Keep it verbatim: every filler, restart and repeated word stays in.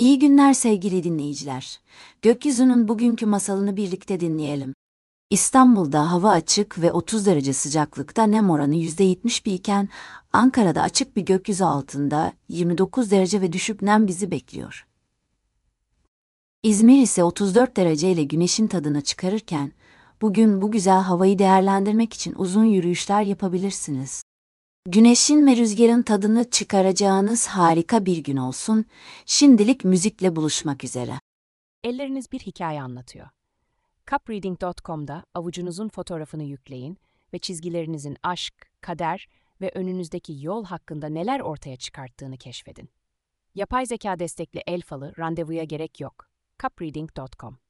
İyi günler sevgili dinleyiciler. Gökyüzünün bugünkü masalını birlikte dinleyelim. İstanbul'da hava açık ve otuz derece sıcaklıkta nem oranı yüzde yetmiş bir iken Ankara'da açık bir gökyüzü altında yirmi dokuz derece ve düşük nem bizi bekliyor. İzmir ise otuz dört derece ile güneşin tadını çıkarırken bugün bu güzel havayı değerlendirmek için uzun yürüyüşler yapabilirsiniz. Güneşin ve rüzgarın tadını çıkaracağınız harika bir gün olsun. Şimdilik müzikle buluşmak üzere. Elleriniz bir hikaye anlatıyor. cupreading nokta com'da avucunuzun fotoğrafını yükleyin ve çizgilerinizin aşk, kader ve önünüzdeki yol hakkında neler ortaya çıkarttığını keşfedin. Yapay zeka destekli el falı randevuya gerek yok. cupreading nokta com